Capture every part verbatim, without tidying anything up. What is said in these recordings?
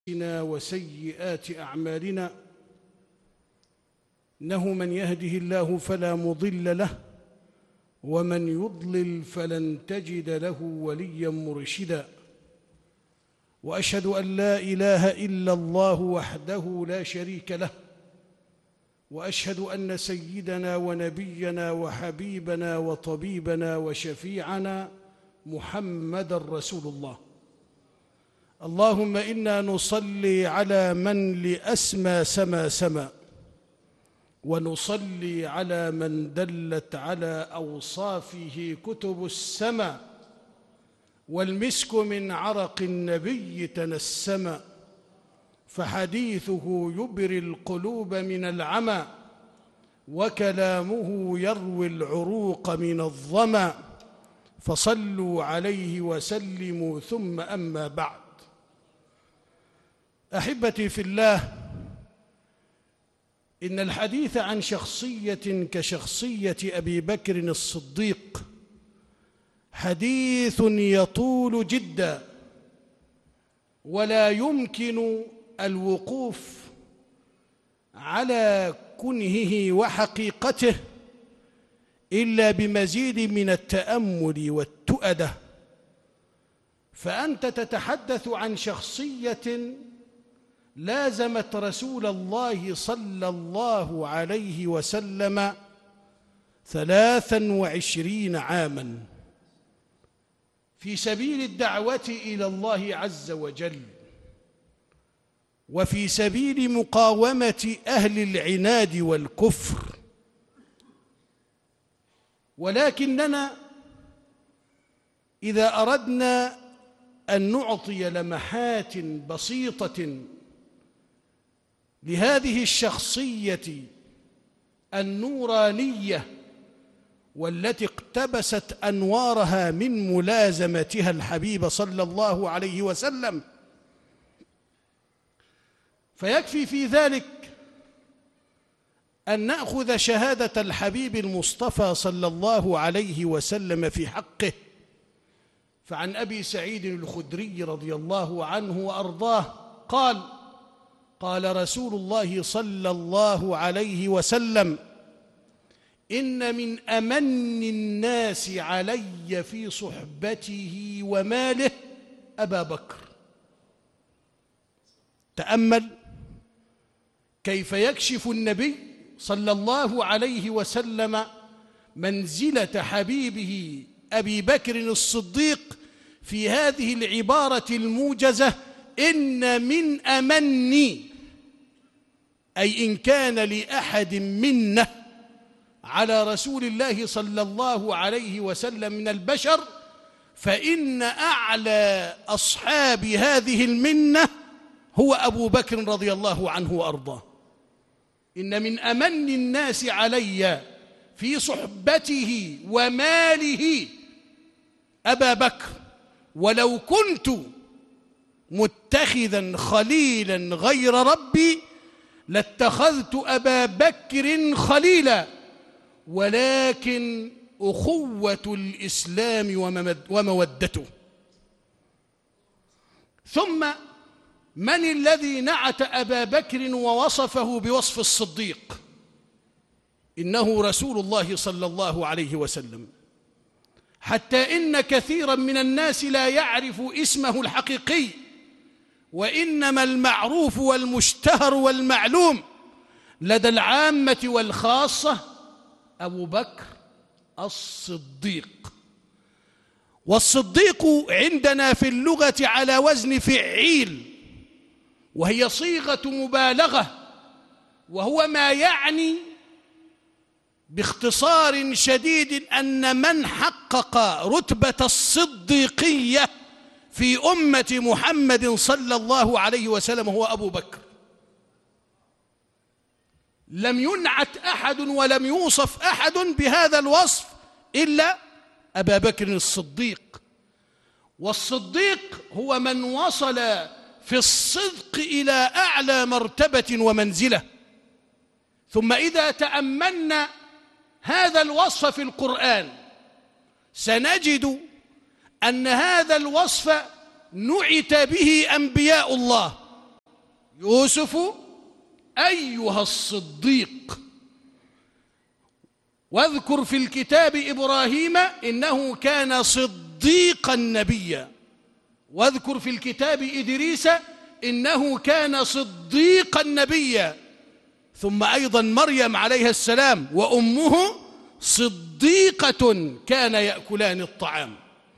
وسيئات أعمالنا، إنه من يهده الله فلا مضل له، ومن يضلل فلن تجد له وليا مرشدا. وأشهد أن لا إله إلا الله وحده لا شريك له، وأشهد أن سيدنا ونبينا وحبيبنا وطبيبنا وشفيعنا محمد رسول الله. اللهم إنا نصلي على من لأسمى سما سما، ونصلي على من دلت على أوصافه كتب السما، والمسك من عرق النبي تنسما، فحديثه يبري القلوب من العمى، وكلامه يروي العروق من الظما. فصلوا عليه وسلموا، ثم أما بعد. أحبتي في الله، إن الحديث عن شخصية كشخصية أبي بكر الصديق حديث يطول جدا، ولا يمكن الوقوف على كنهه وحقيقته إلا بمزيد من التأمل والتؤدة. فأنت تتحدث عن شخصية لازمت رسول الله صلى الله عليه وسلم ثلاثا وعشرين عاما في سبيل الدعوة إلى الله عز وجل، وفي سبيل مقاومة أهل العناد والكفر. ولكننا إذا أردنا أن نعطي لمحات بسيطة لهذه الشخصية النورانية، والتي اقتبست أنوارها من ملازمتها الحبيب صلى الله عليه وسلم، فيكفي في ذلك أن نأخذ شهادة الحبيب المصطفى صلى الله عليه وسلم في حقه. فعن أبي سعيد الخدري رضي الله عنه وأرضاه قال: قال رسول الله صلى الله عليه وسلم: إن من أمن الناس علي في صحبته وماله أبا بكر. تأمل كيف يكشف النبي صلى الله عليه وسلم منزلة حبيبه أبي بكر الصديق في هذه العبارة الموجزة: إن من أمني، أي إن كان لأحد منا على رسول الله صلى الله عليه وسلم من البشر، فإن أعلى أصحاب هذه المنة هو أبو بكر رضي الله عنه وأرضاه. إن من أمن الناس علي في صحبته وماله أبا بكر، ولو كنت متخذا خليلا غير ربي لاتخذت أبا بكر خليلا، ولكن أخوة الإسلام ومودته. ثم من الذي نعت أبا بكر ووصفه بوصف الصديق؟ إنه رسول الله صلى الله عليه وسلم، حتى إن كثيرا من الناس لا يعرف اسمه الحقيقي، وإنما المعروف والمشتهر والمعلوم لدى العامة والخاصة أبو بكر الصديق. والصديق عندنا في اللغة على وزن فعيل، وهي صيغة مبالغة، وهو ما يعني باختصار شديد أن من حقق رتبة الصديقية في أمة محمد صلى الله عليه وسلم هو أبو بكر. لم ينعت أحد ولم يوصف أحد بهذا الوصف إلا أبا بكر الصديق. والصديق هو من وصل في الصدق إلى أعلى مرتبة ومنزلة. ثم إذا تأملنا هذا الوصف في القرآن سنجد أن هذا الوصف نعت به أنبياء الله يوسف أيها الصديق واذكر في الكتاب إبراهيم إنه كان صديقا نبيا واذكر في الكتاب إدريس إنه كان صديقا نبيا ثم أيضا مريم عليها السلام وأمه صديقة كان يأكلان الطعام.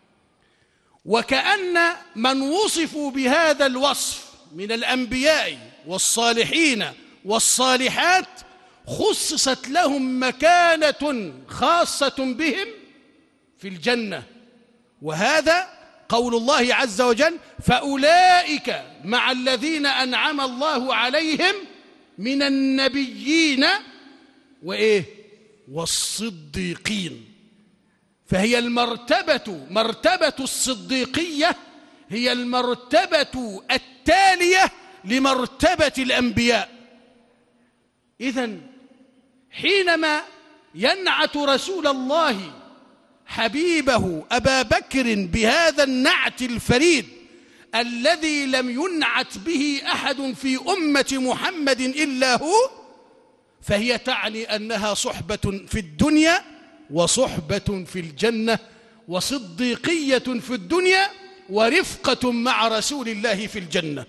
وكأن من وصفوا بهذا الوصف من الأنبياء والصالحين والصالحات خصصت لهم مكانة خاصة بهم في الجنة، وهذا قول الله عز وجل: فأولئك مع الذين أنعم الله عليهم من النبيين وإيه والصديقين. فهي المرتبة مرتبة الصديقية هي المرتبة التالية لمرتبة الأنبياء. إذن حينما ينعت رسول الله حبيبه أبا بكر بهذا النعت الفريد الذي لم ينعت به أحد في أمة محمد إلا هو، فهي تعني أنها صحبة في الدنيا وصحبة في الجنة، وصديقية في الدنيا ورفقة مع رسول الله في الجنة.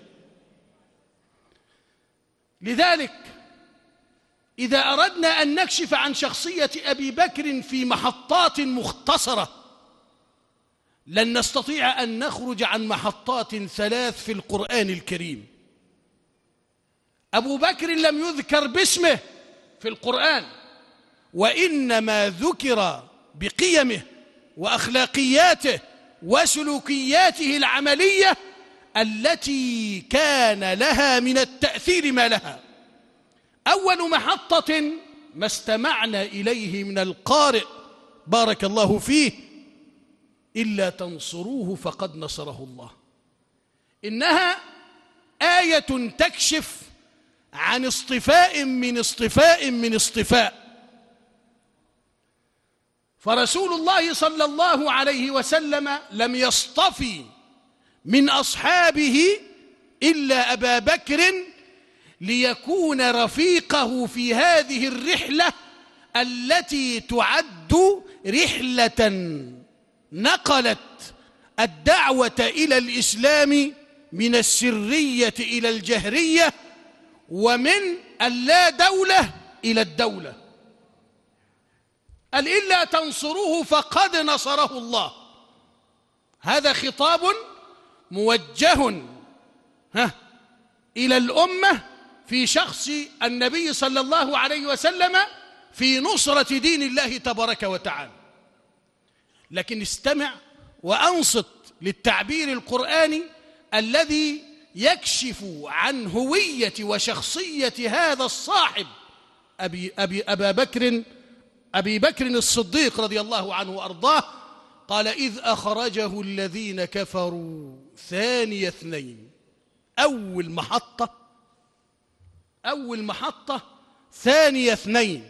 لذلك إذا أردنا أن نكشف عن شخصية أبي بكر في محطات مختصرة لن نستطيع أن نخرج عن محطات ثلاث في القرآن الكريم. أبو بكر لم يذكر باسمه في القرآن، وإنما ذكر بقيمه وأخلاقياته وسلوكياته العملية التي كان لها من التأثير ما لها. أول محطة ما استمعنا إليه من القارئ بارك الله فيه: إلا تنصروه فقد نصره الله. إنها آية تكشف عن اصطفاء من اصطفاء من اصطفاء. فرسول الله صلى الله عليه وسلم لم يصطفي من أصحابه إلا أبا بكر ليكون رفيقه في هذه الرحلة التي تعد رحلة نقلت الدعوة إلى الإسلام من السرية إلى الجهرية، ومن اللا دولة إلى الدولة. قال: إلا تنصروه فقد نصره الله. هذا خطاب موجه ها إلى الأمة في شخص النبي صلى الله عليه وسلم في نصرة دين الله تبارك وتعالى. لكن استمع وأنصت للتعبير القرآني الذي يكشف عن هوية وشخصية هذا الصاحب أبي, أبي أبا بكر أبي بكر الصديق رضي الله عنه وأرضاه. قال: إذ أخرجه الذين كفروا ثاني اثنين. أول محطة أول محطة ثاني اثنين.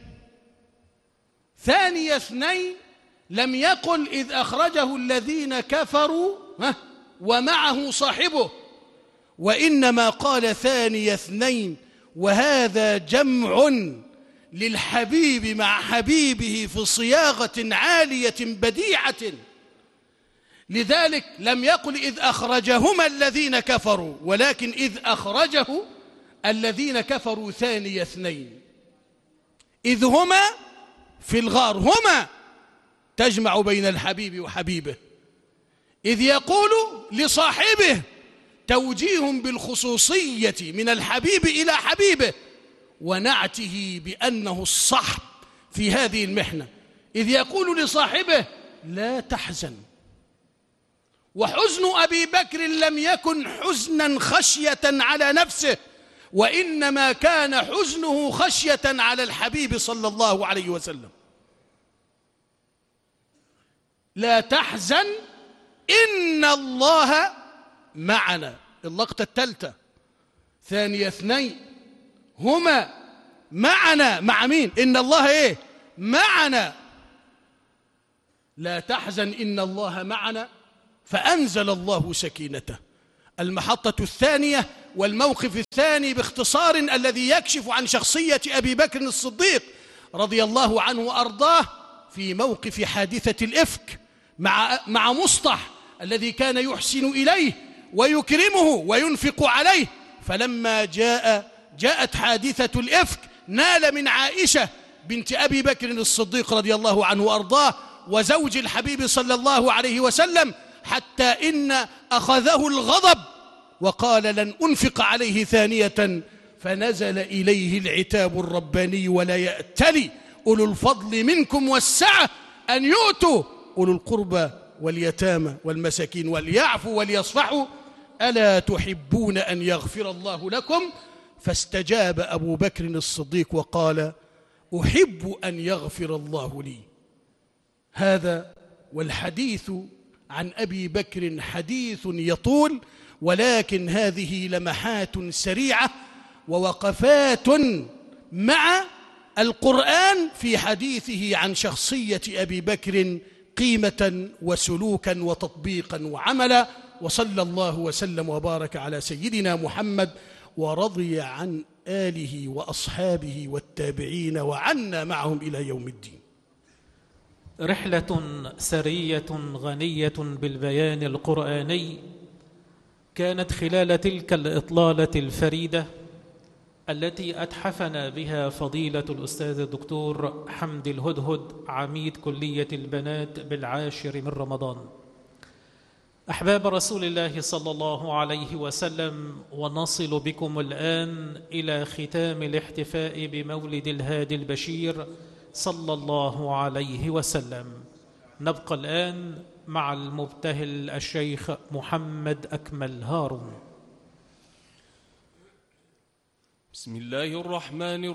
ثاني اثنين لم يقل إذ أخرجه الذين كفروا ومعه صاحبه، وإنما قال ثاني اثنين، وهذا جمع للحبيب مع حبيبه في صياغة عالية بديعة. لذلك لم يقل إذ أخرجهما الذين كفروا، ولكن إذ أخرجه الذين كفروا ثاني اثنين، إذ هما في الغار، هما تجمع بين الحبيب وحبيبه، إذ يقول لصاحبه توجيه بالخصوصية من الحبيب إلى حبيبه ونعته بأنه الصحب في هذه المحنة، إذ يقول لصاحبه لا تحزن. وحزن أبي بكر لم يكن حزنا خشية على نفسه، وإنما كان حزنه خشية على الحبيب صلى الله عليه وسلم. لا تحزن إن الله معنا. اللقطة الثالثة ثاني اثنين، هما معنا. مع مين؟ إن الله إيه؟ معنا. لا تحزن إن الله معنا، فأنزل الله سكينته. المحطة الثانية والموقف الثاني باختصار الذي يكشف عن شخصية أبي بكر الصديق رضي الله عنه وأرضاه في موقف حادثة الإفك مع مع مصطح الذي كان يحسن إليه ويكرمه وينفق عليه. فلما جاء جاءت حادثة الإفك نال من عائشة بنت أبي بكر الصديق رضي الله عنه وأرضاه وزوج الحبيب صلى الله عليه وسلم حتى إن أخذه الغضب وقال لن أنفق عليه ثانية، فنزل إليه العتاب الرباني: ولا يأتلي أولو الفضل منكم والسعة أن يؤتوا أولو القربى واليتامى والمساكين وليعفوا وليصفحوا ألا تحبون أن يغفر الله لكم؟ فاستجاب أبو بكر الصديق وقال: أحب أن يغفر الله لي. هذا والحديث عن أبي بكر حديث يطول، ولكن هذه لمحات سريعة ووقفات مع القرآن في حديثه عن شخصية أبي بكر قيمة وسلوكا وتطبيقا وعملا. وصلى الله وسلم وبارك على سيدنا محمد ورضي عن آله وأصحابه والتابعين وعنا معهم إلى يوم الدين. رحلة سرية غنية بالبيان القرآني كانت خلال تلك الإطلالة الفريدة التي أتحفنا بها فضيلة الأستاذ الدكتور حمدي الهدهد عميد كلية البنات بالعاشر من رمضان. أحباب رسول الله صلى الله عليه وسلم، ونصل بكم الآن إلى ختام الاحتفاء بمولد الهادي البشير صلى الله عليه وسلم. نبقى الآن مع المبتهل الشيخ محمد أكمل هارون. بسم الله الرحمن الرحيم.